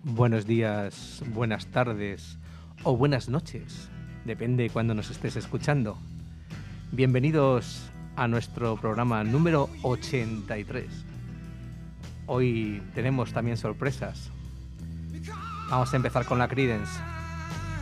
Buenos días, buenas tardes o buenas noches, depende de cuándo nos estés escuchando. Bienvenidos a nuestro programa número 83. Hoy tenemos también sorpresas. Vamos a empezar con la Creedence.